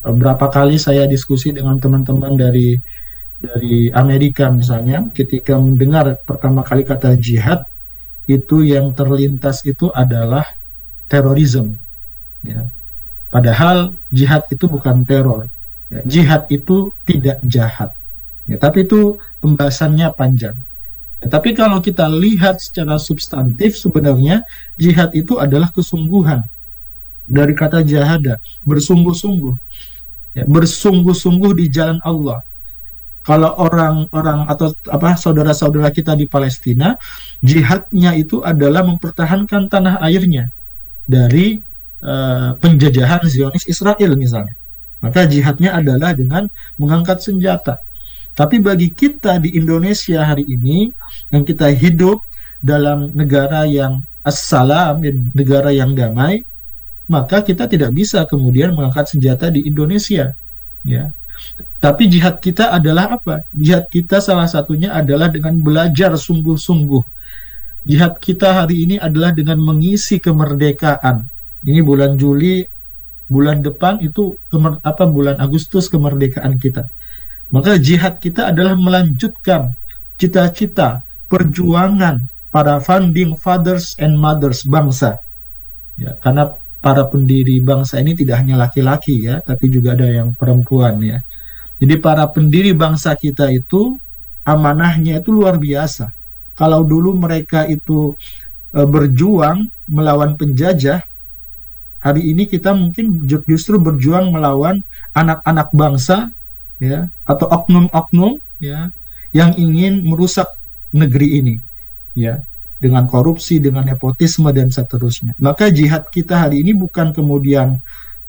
Berapa kali saya diskusi dengan teman-teman dari Amerika misalnya, ketika mendengar pertama kali kata jihad, itu yang terlintas itu adalah terorisme. Ya. Padahal jihad itu bukan teror. Ya, jihad itu tidak jahat. Ya, tapi itu pembahasannya panjang. Ya, tapi kalau kita lihat secara substantif, sebenarnya jihad itu adalah kesungguhan dari kata jahada, bersungguh-sungguh, ya, bersungguh-sungguh di jalan Allah. Kalau orang-orang atau apa saudara-saudara kita di Palestina, jihadnya itu adalah mempertahankan tanah airnya dari penjajahan Zionis Israel misalnya. Maka jihadnya adalah dengan mengangkat senjata. Tapi bagi kita di Indonesia hari ini, yang kita hidup dalam negara yang assalam, negara yang damai, maka kita tidak bisa kemudian mengangkat senjata di Indonesia. Ya. Tapi jihad kita adalah apa? Jihad kita salah satunya adalah dengan belajar sungguh-sungguh. Jihad kita hari ini adalah dengan mengisi kemerdekaan. Ini bulan Juli, bulan depan itu bulan Agustus kemerdekaan kita. Maka jihad kita adalah melanjutkan cita-cita perjuangan para founding fathers and mothers bangsa. Ya, karena para pendiri bangsa ini tidak hanya laki-laki ya, tapi juga ada yang perempuan ya. Jadi para pendiri bangsa kita itu amanahnya itu luar biasa. Kalau dulu mereka itu berjuang melawan penjajah, hari ini kita mungkin justru berjuang melawan anak-anak bangsa ya atau oknum-oknum ya yang ingin merusak negeri ini ya dengan korupsi, dengan nepotisme dan seterusnya. Maka jihad kita hari ini bukan kemudian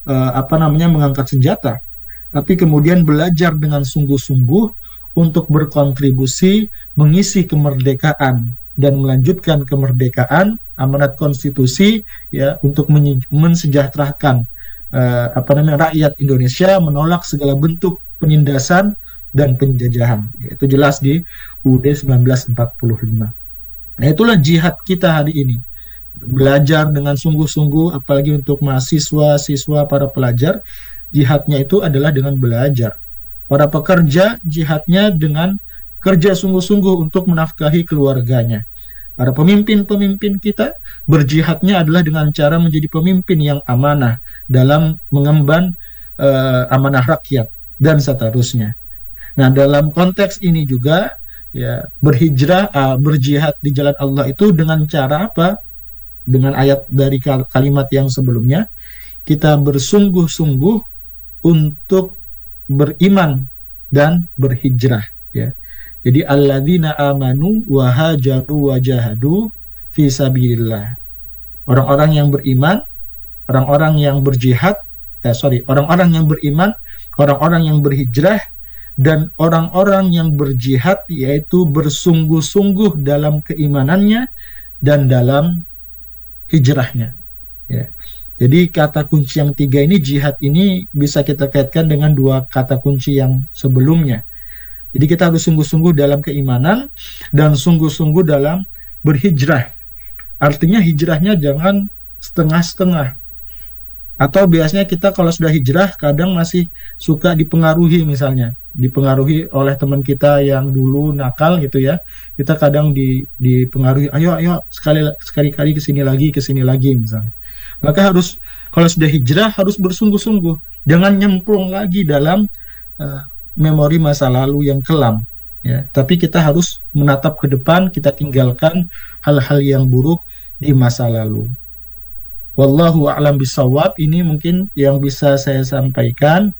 mengangkat senjata, tapi kemudian belajar dengan sungguh-sungguh untuk berkontribusi mengisi kemerdekaan dan melanjutkan kemerdekaan amanat konstitusi ya untuk mensejahterakan rakyat Indonesia, menolak segala bentuk penindasan dan penjajahan. Itu jelas di UUD 1945. Nah, itulah jihad kita hari ini. Belajar dengan sungguh-sungguh, apalagi untuk mahasiswa, siswa, para pelajar, jihadnya itu adalah dengan belajar. Para pekerja, jihadnya dengan kerja sungguh-sungguh untuk menafkahi keluarganya. Para pemimpin-pemimpin kita, berjihadnya adalah dengan cara menjadi pemimpin yang amanah dalam mengemban amanah rakyat, dan seterusnya. Nah, dalam konteks ini juga, ya, berjihad di jalan Allah itu dengan cara apa? Dengan ayat dari kalimat yang sebelumnya, kita bersungguh-sungguh untuk beriman dan berhijrah ya. Jadi alladzina amanu wa hajaru wa jahadu fi sabilillah. Orang-orang yang beriman, orang-orang yang berjihad, orang-orang yang beriman, orang-orang yang berhijrah, dan orang-orang yang berjihad, yaitu bersungguh-sungguh dalam keimanannya dan dalam hijrahnya ya. Jadi kata kunci yang tiga ini, jihad ini bisa kita kaitkan dengan dua kata kunci yang sebelumnya. Jadi kita harus sungguh-sungguh dalam keimanan dan sungguh-sungguh dalam berhijrah. Artinya hijrahnya jangan setengah-setengah. Atau biasanya kita kalau sudah hijrah kadang masih suka dipengaruhi, misalnya dipengaruhi oleh teman kita yang dulu nakal gitu ya. Kita kadang dipengaruhi, ayo sekali-kali kesini lagi misalnya. Maka harus, kalau sudah hijrah harus bersungguh-sungguh, jangan nyemplung lagi dalam memori masa lalu yang kelam ya. Tapi kita harus menatap ke depan, kita tinggalkan hal-hal yang buruk di masa lalu. Wallahu a'lam bishawab. Ini mungkin yang bisa saya sampaikan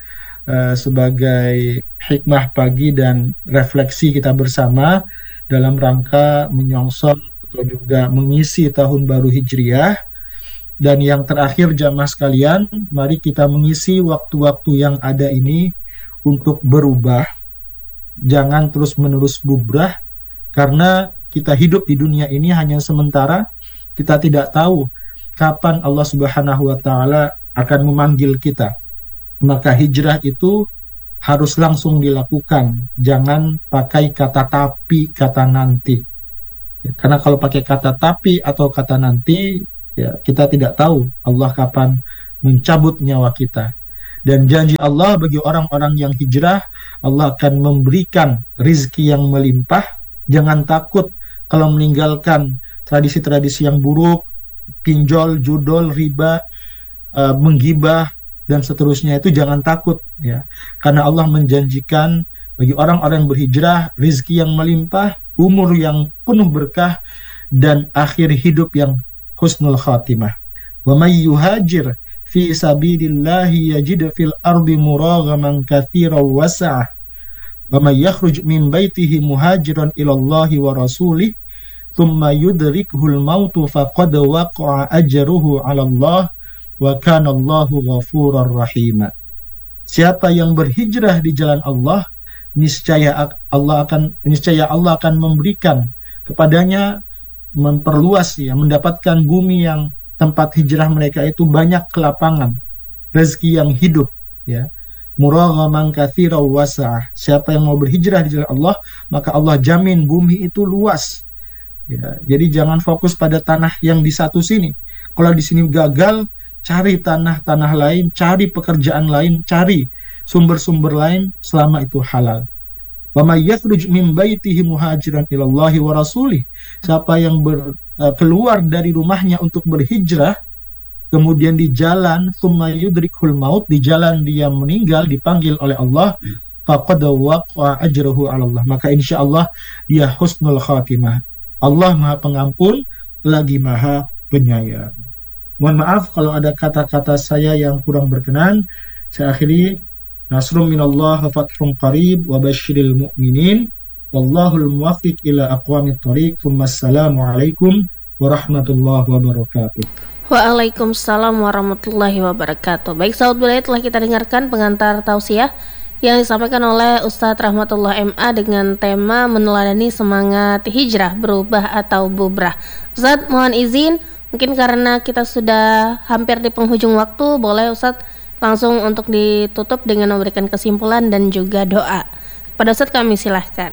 sebagai hikmah pagi dan refleksi kita bersama dalam rangka menyongsong atau juga mengisi tahun baru Hijriah. Dan yang terakhir jamaah sekalian, mari kita mengisi waktu-waktu yang ada ini untuk berubah. Jangan terus-menerus bubrah, karena kita hidup di dunia ini hanya sementara. Kita tidak tahu kapan Allah Subhanahu wa Ta'ala akan memanggil kita. Maka hijrah itu harus langsung dilakukan. Jangan pakai kata tapi, kata nanti. Karena kalau pakai kata tapi atau kata nanti, ya, kita tidak tahu Allah kapan mencabut nyawa kita. Dan janji Allah bagi orang-orang yang hijrah, Allah akan memberikan rizki yang melimpah. Jangan takut kalau meninggalkan tradisi-tradisi yang buruk, pinjol, judol, riba, menggibah, dan seterusnya. Itu jangan takut ya. Karena Allah menjanjikan bagi orang-orang yang berhijrah, rizki yang melimpah, umur yang penuh berkah, dan akhir hidup yang husnul khatimah. Wa may yuhajir fi sabilillahi yajid fil ardi muragaman katsiran wasa'ah. Wa may yakhruj min baitihi muhajiran ila Allah wa rasulih thumma yudrikuhul mautu faqad waqa'a ajruhu 'ala Allah wa kana Allahu ghafurar rahim. Siapa yang berhijrah di jalan Allah, niscaya Allah akan memberikan kepadanya, memperluas ya, mendapatkan bumi yang tempat hijrah mereka itu banyak kelapangan, rezeki yang hidup ya. Muraghaman katsira wasa'ah. Siapa yang mau berhijrah di jalan Allah, maka Allah jamin bumi itu luas. Ya, jadi jangan fokus pada tanah yang di satu sini. Kalau di sini gagal, cari tanah-tanah lain, cari pekerjaan lain, cari sumber-sumber lain selama itu halal. Wa may yakhruj min baitihi muhajiran ilallahi wa rasulih. Siapa yang keluar dari rumahnya untuk berhijrah, kemudian di jalan tsumma yudrikul maut, di jalan dia meninggal, dipanggil oleh Allah, faqad waqa'a ajruhu 'ala Allah. Maka insyaallah dia husnul khatimah. Allah Maha Pengampun lagi Maha Penyayang. Mohon maaf kalau ada kata-kata saya yang kurang berkenan. Saya akhiri. Nasrum minallah wa fathun qarib wa basyiril mu'minin. Wallahul muwaffiq ila aqwamit thoriq. Wassalamu alaikum warahmatullahi wabarakatuh. Waalaikumsalam warahmatullahi wabarakatuh. Baik sahabat budaya, telah kita dengarkan pengantar tausiah yang disampaikan oleh Ustadz Rahmatullah MA dengan tema meneladani semangat hijrah, berubah atau bubrah. Ustadz, mohon izin, mungkin karena kita sudah hampir di penghujung waktu, boleh Ustadz langsung untuk ditutup dengan memberikan kesimpulan dan juga doa. Pada Ustadz kami silahkan.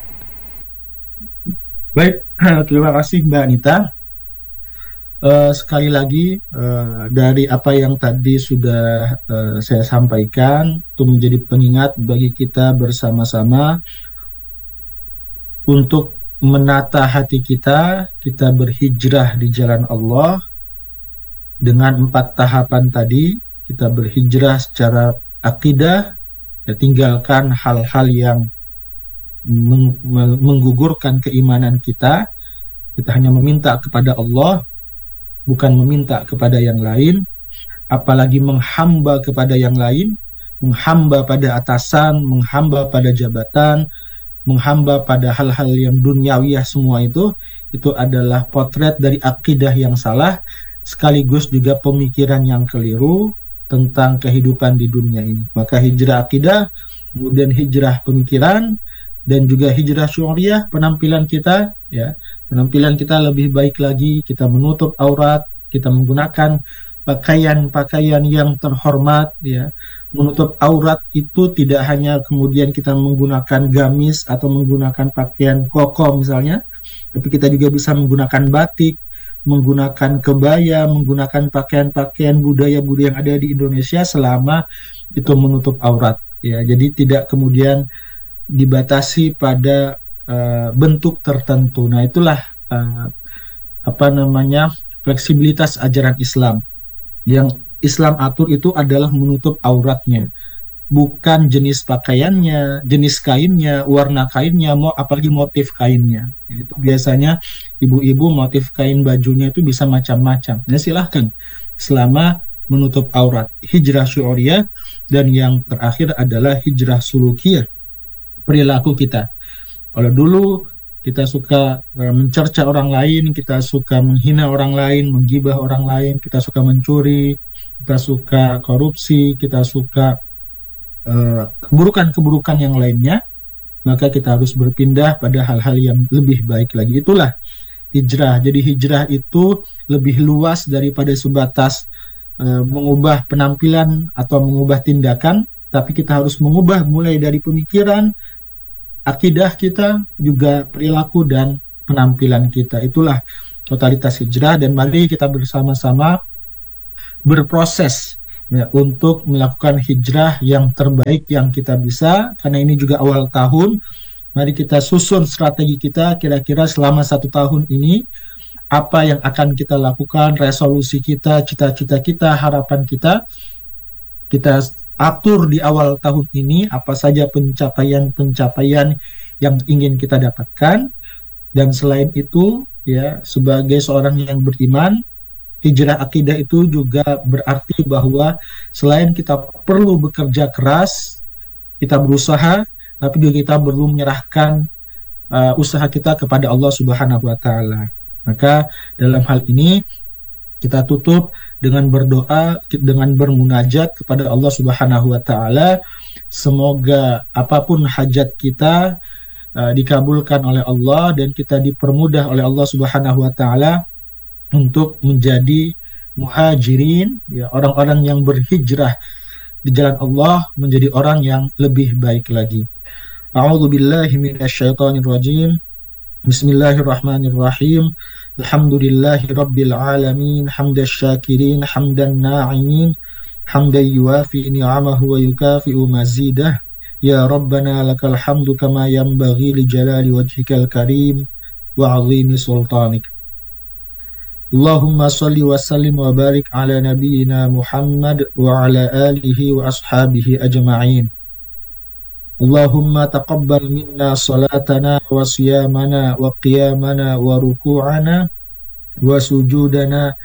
Baik, terima kasih Mbak Anita. Sekali lagi dari apa yang tadi sudah saya sampaikan, itu menjadi pengingat bagi kita bersama-sama untuk menata hati kita berhijrah di jalan Allah dengan 4 tahapan tadi. Kita berhijrah secara akidah, ya, tinggalkan hal-hal yang menggugurkan keimanan kita. Kita hanya meminta kepada Allah, bukan meminta kepada yang lain, apalagi menghamba kepada yang lain, menghamba pada atasan, menghamba pada jabatan, menghamba pada hal-hal yang duniawiyah. Semua itu adalah potret dari akidah yang salah, sekaligus juga pemikiran yang keliru tentang kehidupan di dunia ini. Maka hijrah akidah, kemudian hijrah pemikiran, dan juga hijrah syu'uriyah, penampilan kita ya. Penampilan kita lebih baik lagi, kita menutup aurat, kita menggunakan pakaian-pakaian yang terhormat ya. Menutup aurat itu tidak hanya kemudian kita menggunakan gamis atau menggunakan pakaian koko misalnya, tapi kita juga bisa menggunakan batik, menggunakan kebaya, menggunakan pakaian-pakaian budaya-budaya yang ada di Indonesia selama itu menutup aurat ya. Jadi tidak kemudian dibatasi pada bentuk tertentu. Nah, itulah fleksibilitas ajaran Islam. Yang Islam atur itu adalah menutup auratnya, bukan jenis pakaiannya, jenis kainnya, warna kainnya, apalagi motif kainnya. Itu biasanya ibu-ibu motif kain bajunya itu bisa macam-macam. Nah, silahkan selama menutup aurat. Hijrah syu'uriyah, dan yang terakhir adalah hijrah sulukiyah, perilaku kita. Kalau dulu kita suka mencerca orang lain, kita suka menghina orang lain, menggibah orang lain, kita suka mencuri, kita suka korupsi, kita suka keburukan-keburukan yang lainnya, maka kita harus berpindah pada hal-hal yang lebih baik lagi. Itulah hijrah. Jadi hijrah itu lebih luas daripada sebatas mengubah penampilan atau mengubah tindakan, tapi kita harus mengubah mulai dari pemikiran, akidah kita, juga perilaku dan penampilan kita. Itulah totalitas hijrah. Dan mari kita bersama-sama berproses ya, untuk melakukan hijrah yang terbaik yang kita bisa, karena ini juga awal tahun. Mari kita susun strategi kita kira-kira selama 1 tahun ini, apa yang akan kita lakukan, resolusi kita, cita-cita kita, harapan kita atur di awal tahun ini, apa saja pencapaian-pencapaian yang ingin kita dapatkan. Dan selain itu, ya, sebagai seorang yang beriman, hijrah akidah itu juga berarti bahwa selain kita perlu bekerja keras, kita berusaha, tapi juga kita perlu menyerahkan usaha kita kepada Allah Subhanahu wa taala. Maka dalam hal ini kita tutup dengan berdoa, dengan bermunajat kepada Allah Subhanahu wa taala. Semoga apapun hajat kita dikabulkan oleh Allah dan kita dipermudah oleh Allah Subhanahu wa taala untuk menjadi muhajirin, ya, orang-orang yang berhijrah di jalan Allah, menjadi orang yang lebih baik lagi. A'udzu billahi minasyaitonir rajim. Bismillahirrahmanirrahim. Alhamdulillahi rabbil alamin, hamdasy syakirin, hamdan na'imin, hamdan yuwafi ni'amahu wa yukafi'u mazidah. Ya Rabbana lakal hamdu kama yanbaghi li jalali wajhikal karim wa 'azimi sultanik. Allahumma salli wa sallim wa barik ala nabiyyina Muhammad wa ala alihi wa ashabihi ajma'in. Allahumma taqabbal minna salatana wa siyamana wa qiyamana wa ruku'ana wa sujudana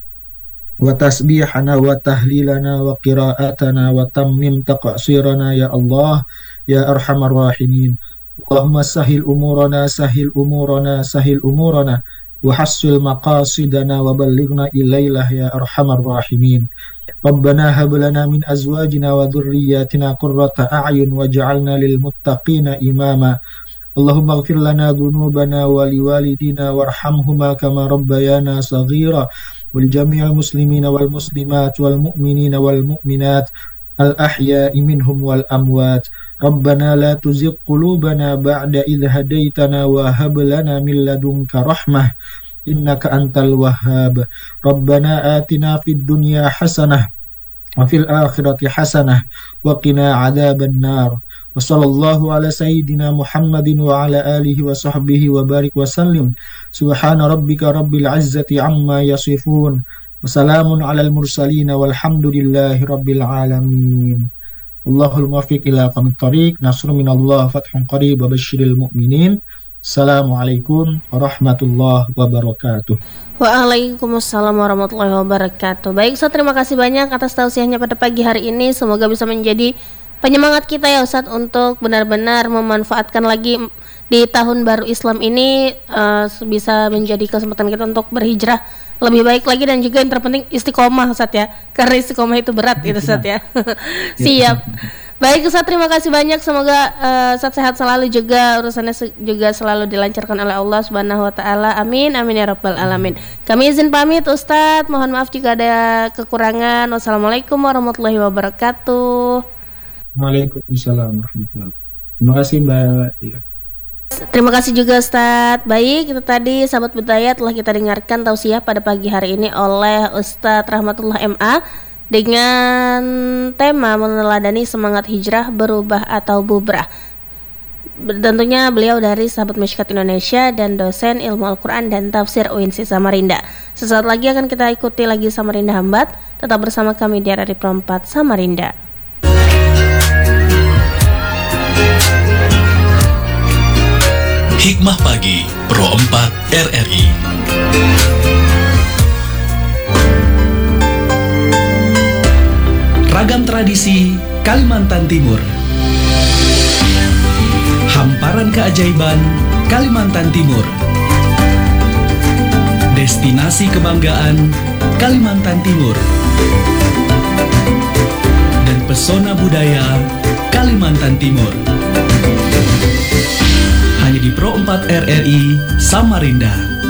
wa tasbihana wa tahlilana wa qira'atana wa tammim taqsirana ya Allah ya arhamar rahimin. Allahumma sahil umurana sahil umurana sahil umurana wa hassil maqasidana wa ballighna ilailah ya arhamar rahimin. Rabbana hab lana min azwajina wa dhurriyyatina qurrata a'yun waj'alna lil muttaqina imama. Allahumma ighfir lana dhunubana wa liwalidina warhamhuma kama rabbayana saghira wa li jami'il muslimina wal muslimat wal mu'minina wal mu'minat al ahya'i minhum wal amwat. Rabbana la tuzigh qulubana ba'da idh hadaitana wa hab lana min ladunka rahmah innaka antal wahhab. Rabbana atina fid dunya hasanah wa fil akhirati hasanah wa qina adzaban nar. Wa sallallahu ala sayyidina Muhammadin wa ala alihi wa sahbihi wa barik wa sallim. Subhana rabbika rabbil izzati amma yasifun. Wa salamun alal mursalin walhamdulillahi rabbil alamin. Allahul muwaffiq ila aqwamit thoriq. Nasrun minallah fathun qarib wa basyiril mu'minin. Assalamualaikum warahmatullahi wabarakatuh. Waalaikumsalam warahmatullahi wabarakatuh. Baik Ustaz, terima kasih banyak atas tausiahnya pada pagi hari ini. Semoga bisa menjadi penyemangat kita ya Ustaz untuk benar-benar memanfaatkan lagi di tahun baru Islam ini, bisa menjadi kesempatan kita untuk berhijrah lebih baik lagi, dan juga yang terpenting istiqomah Ustaz ya, karena istiqomah itu berat gitu Ustaz ya. Siap. Baik Ustaz, terima kasih banyak. Semoga Ustaz sehat selalu, juga urusannya juga selalu dilancarkan oleh Allah Subhanahu wa taala. Amin amin ya rabbal alamin. Kami izin pamit Ustaz. Mohon maaf jika ada kekurangan. Wassalamualaikum warahmatullahi wabarakatuh. Waalaikumsalam warahmatullahi wabarakatuh. Terima kasih Mbak. Terima kasih juga Ustadz. Baik, itu tadi sahabat budaya telah kita dengarkan tausiah pada pagi hari ini oleh Ustadz Rahmatullah MA dengan tema meneladani semangat hijrah, berubah atau bubrah. Tentunya beliau dari Sahabat Mishkat Indonesia dan dosen ilmu Al-Quran dan Tafsir UINSI Samarinda. Sesaat lagi akan kita ikuti lagi Samarinda Hambat. Tetap bersama kami di RRI Pro 4 Samarinda. Hikmah Pagi Pro 4 RRI. Ragam tradisi Kalimantan Timur. Hamparan keajaiban Kalimantan Timur. Destinasi kebanggaan Kalimantan Timur. Dan pesona budaya Kalimantan Timur. Hanya di Pro 4 RRI Samarinda.